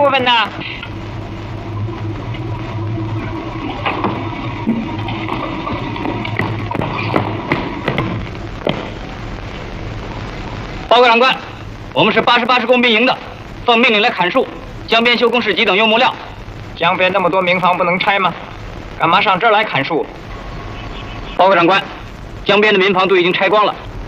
部分呢？报告长官，我们是88师工兵营的，奉命令来砍树、江边修工事级等用木料。江边那么多民房不能拆吗？干嘛上这儿来砍树？报告长官，江边的民房都已经拆光了，